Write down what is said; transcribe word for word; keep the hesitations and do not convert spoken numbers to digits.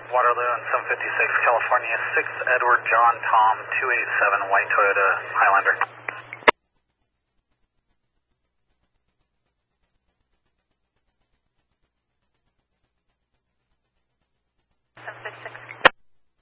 Waterloo and seven fifty-six California, six Edward John Tom two eight seven White Toyota Highlander.